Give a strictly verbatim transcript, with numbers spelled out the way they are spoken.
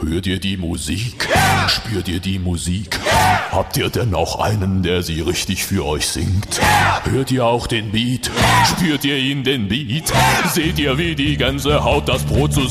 Hört ihr die Musik? Spürt ihr die Musik? Habt ihr denn auch einen, der sie richtig für euch singt? Hört ihr auch den Beat? Spürt ihr ihn, den Beat? Seht ihr, wie die ganze Haut das Brot zusammen